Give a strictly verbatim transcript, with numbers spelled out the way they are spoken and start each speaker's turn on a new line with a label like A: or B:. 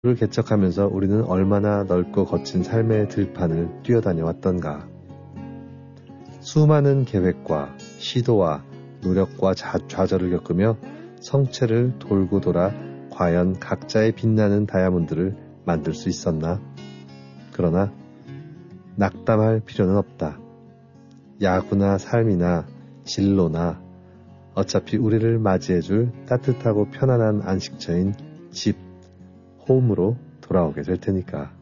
A: 를 개척하면서 우리는 얼마나 넓고 거친 삶의 들판을 뛰어다녀 왔던가. 수많은 계획과 시도와 노력과 자, 좌절을 겪으며 성체를 돌고 돌아 과연 각자의 빛나는 다이아몬드를 만들 수 있었나? 그러나 낙담할 필요는 없다. 야구나 삶이나 진로나 어차피 우리를 맞이해줄 따뜻하고 편안한 안식처인 집, 홈으로 돌아오게 될 테니까.